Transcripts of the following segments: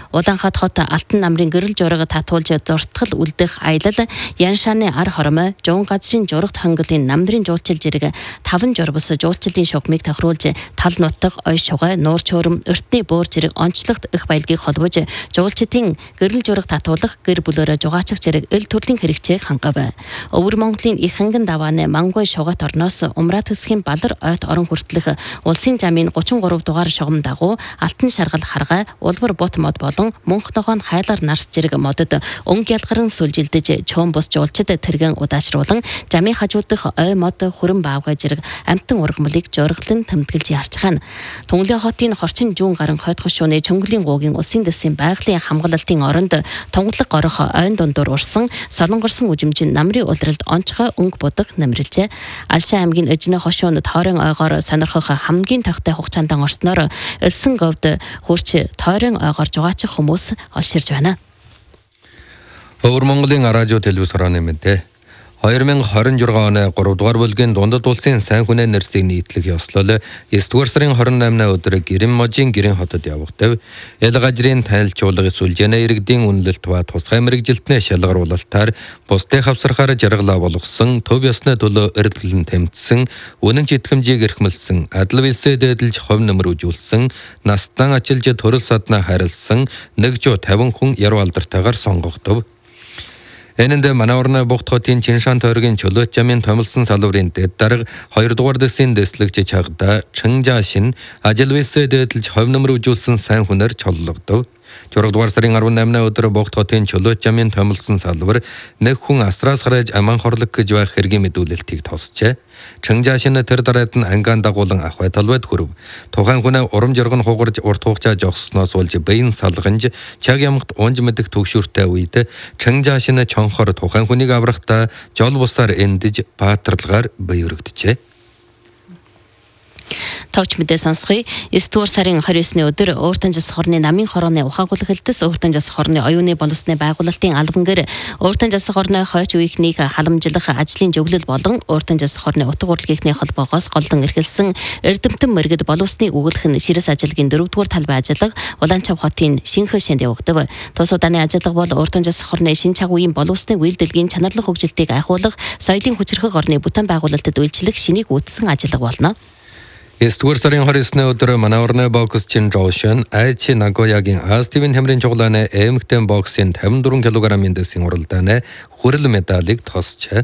Улаанхаат хот Алтан намрын гэрэл жураг татуулж дуртгал үлдэх аялал Яншааны ар хормой Жуун газрын журагт хонголын намдрын жуулчил зэрэг 5 журбус жуулчлалын шугамыг тохируулж тал нутаг ой шугай нуур чөөрөм өртний буур зэрэг онцлогт их баялагийг холбож жуулчдын гэрэл жураг татуулах гэр бүлөөрөө жугаачих зэрэг эл төрлийн хэрэгцээг хангав. Өвөр Монголын их ханган давааны Мангой шугат орноос Умрат хэсгийн Балар ойт орон хүртэлх улсын замын 33 дугаар шугам дагуу Алтан шаргал харгай улбар бут мод болон мөнх ногоон хайлар нарс зэрэг модод өнг ялгаран сүлжилдэж чөөн бус жуулчид тэргэн удаашруулан замын хажуудах ой мод хүрэн баавгай зэрэг амтан ургамлыг жургалан тэмдэглэж ярьж хаана. Түнглээ хотын хорчин жуун гарын хойд хошууны Чөнгөлийн гуугийн улсын дэсийн байгалийн хамгаалалтын оронд тонголог горох ойн дундуур урсан солонгорсон үжимжин намрын улиралд онцгой өнг будаг намрилжээ. Алшаа аймгийн Эжнэ хошуунд тойрон ойгоор сонирхох хамгийн тогтой хугацаанд орсноор элсэн говьд хурч тойрон ойгоор жугаачих хүмүүс олширж байна. Өвөр Монголын радио телевиз хорооны мэдээ. 2026 оны 3 дугаар бүлгийн дундад улсын сайн хүнээ нэрсийг нийтлэх ёслол 9 дугаар сарын 28-ны өдөр Гэрэн можийн Гэрэн хотод явагдав. Ялга ажрын танилцуулга сүлжээнэ иргэдийн үнэлэлт ба тусгай мэрэгжилтний шалгаруулалтаар бусдыг хавсархаар жаргалаа болгосон, төв ёсны төлөө эрэлгэлэн тэмцсэн, үнэн читгэмжийг эрхмэлсэн, адил вилсээ дээдэлж хувь нэмэр үзүүлсэн, настан ачилж төрөл саднаа харилсан 150 хүн яруу алдарттайгаар сонгогдов. Энэндээ манай орны Богд хотын Чиншан тойргийн чөлөөт замын томилсон салбарын дэд дарга 2 дугаар дэсийн дэслэгч чагда Чанжашин ажил вилсээ дээдэлж хувь нэмэр үзүүлсэн сайн хүнээр чоллогдов. 6 дугаар сарын 18-ны өдөр Богд хотын чөлөөт замын томилсон салбар нэг хүн астраас гараж аман хорлог гэж байх хэргийн мэдүүлэлтийг тосчээ. Чанжашин тэр дараад нь ангиан дагуулan ахвай толбойд хүрв. Тухайн хүнээ урам жиргэн хугарж урт хугацаа жогсноос болж бэйн салганж чаг ямагт унж мэдэх төгшүүртэй үед Чанжашин чонхоор тухайн хүнийг аврахтаа жол бусаар эндэж баатарлагаар бие өргөджээ. Тавч мэдээ сонсгоё. 9 дугаар сарын 29-ны өдөр Ууртан Жас хорны намын хорооны ухаагуулах хэлтэс Ууртан Жас хорны оюуны боловсны байгуулалтын албангаар Ууртан Жас хорны хойч үеийнхнийг халамжлах ажлын зөвлөл болон Ууртан Жас хорны утга урлагийнхны холбоогоос голлон эрхэлсэн эрдэмтэн мэргэд боловсны өгүүлэх нь ширэс ажилгийн 4 дугаар талбай ажиллага Улаанчав хотын Шинхэ шэнд явагдав. Тус удааны ажиллага бол Ууртан Жас хорны шин чагуугийн боловсны үйлдэлгийн чанарлах хөгжилтийг ахиулах, соёлын хүчрхэг орны бүтээн байгуулалтад үйлчлэх шинийг үүссэн ажиллага болно. 9 дугаар сарын 29-ны өдөр манай орны бокс Чин Жоошин Айчи Нагоягийн Астивын хамрын чуглааны эмэгтэй боксын 54 кг-ийн дэсийн уралдааны хүрэл медалийг тосчээ.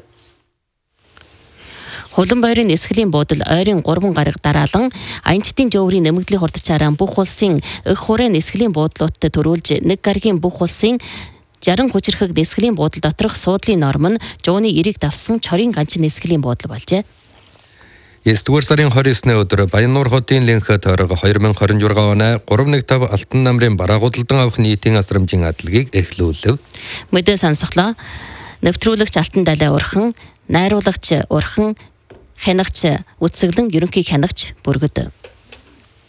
Хулан баярын эсхлийн буудал ойрын 3 гараг дараалан аянчдын жөөврийн нэмэгдлийн хурдчаараа бүх улсын эх хуурын эсхлийн буудлуудад төрүүлж нэг гарагийн бүх улсын 60 хүчрхэг эсхлийн буудал доторх суудлын норм нь жууны эрийг давсан чорын ганчин эсхлийн буудал болжээ. 9 дугаар сарын 29-ны өдөр Баяннуур хотын Линхэ тойрог 2026 оны 315 Алтан намрын бараагуудалдан авах нийтийн асрамжийн адлагийг эхлүүлв. Мэдээ сонсголоо. Нэвтрүүлэгч Алтан далай урхан, найруулагч урхан, хянагч үтсэглэн ерөнхий хянагч бүргэд.